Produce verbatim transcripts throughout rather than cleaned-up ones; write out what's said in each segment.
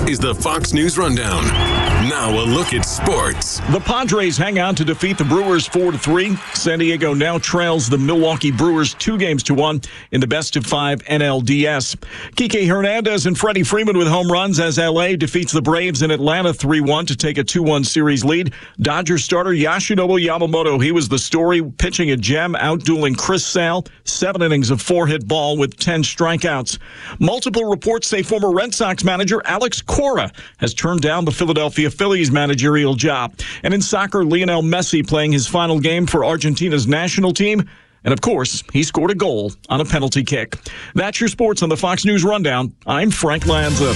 is the Fox News Rundown. Now a look at sports. The Padres hang on to defeat the Brewers four to three. San Diego now trails the Milwaukee Brewers two games to one in the best of five N L D S. Kike Hernandez and Freddie Freeman with home runs as L A defeats the Braves in Atlanta three one to take a two one series lead. Dodgers starter Yoshinobu Yamamoto, he was the story, pitching a gem, outdueling Chris Sale, seven innings of four-hit ball with ten strikeouts. Multiple reports say former Red Sox manager Alex Cora has turned down the Philadelphia Phillies managerial job. And in soccer, Lionel Messi playing his final game for Argentina's national team. And, of course, he scored a goal on a penalty kick. That's your sports on the Fox News Rundown. I'm Frank Lanza.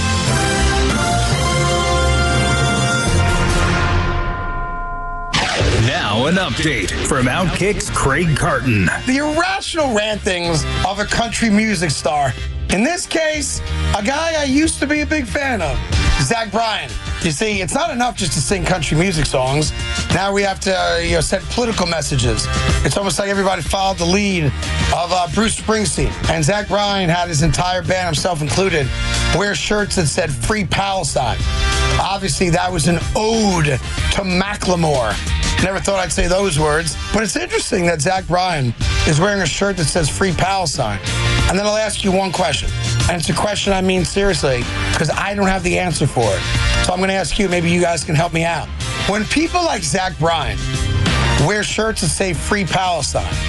Now an update from Outkick's Craig Carton. The irrational rantings of a country music star. In this case, a guy I used to be a big fan of, Zach Bryan. You see, it's not enough just to sing country music songs. Now we have to uh, you know, send political messages. It's almost like everybody followed the lead of uh, Bruce Springsteen. And Zach Bryan had his entire band, himself included, wear shirts that said Free Palestine. Obviously, that was an ode to Macklemore. Never thought I'd say those words. But it's interesting that Zach Bryan is wearing a shirt that says Free Palestine. And then I'll ask you one question. And it's a question I mean seriously, because I don't have the answer for it. So I'm going to ask you, maybe you guys can help me out. When people like Zach Bryan wear shirts that say Free Palestine,